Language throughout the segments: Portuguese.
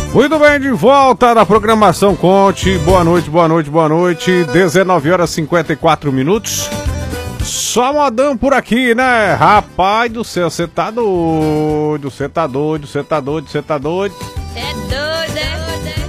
Muito bem, de volta na programação Conte. Boa noite, boa noite, boa noite. 19 horas e 54 minutos. Só modão por aqui, né? Rapaz do céu, você tá doido, você tá doido, você tá doido, você tá doido. É doido, é?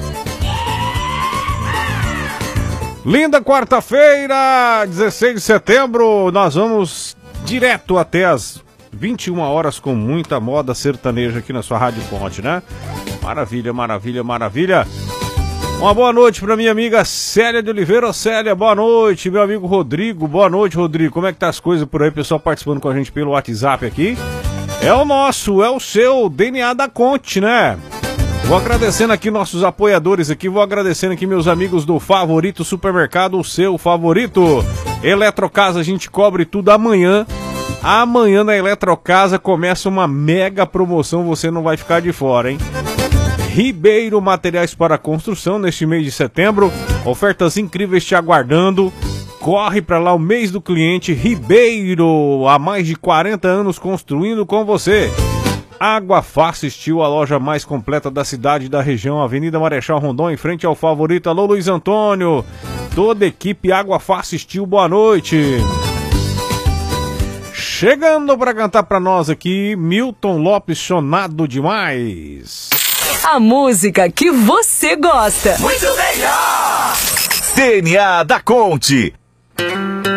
Linda quarta-feira, 16 de setembro. Nós vamos direto até as 21 horas com muita moda sertaneja aqui na sua Rádio Conte, né? Maravilha, maravilha, maravilha. Uma boa noite para minha amiga Célia de Oliveira. Célia, boa noite. Meu amigo Rodrigo, boa noite, Rodrigo. Como é que tá as coisas por aí? Pessoal participando com a gente pelo WhatsApp aqui. É o nosso, é o seu DNA da Conte, né? Vou agradecendo aqui nossos apoiadores aqui. Vou agradecendo aqui meus amigos do Favorito Supermercado, o seu favorito. Eletrocasa, a gente cobre tudo amanhã. Amanhã na Eletrocasa começa uma mega promoção, você não vai ficar de fora, hein? Ribeiro Materiais para Construção, neste mês de setembro, ofertas incríveis te aguardando. Corre para lá, o mês do cliente. Ribeiro, há mais de 40 anos construindo com você. Água Fácil Steel, a loja mais completa da cidade e da região, Avenida Marechal Rondon, em frente ao Favorito. Alô, Luiz Antônio, toda a equipe Água Fácil Steel, boa noite. Chegando para cantar para nós aqui, Milton Lopes, Chonado Demais. A música que você gosta. Muito melhor! DNA da Conte.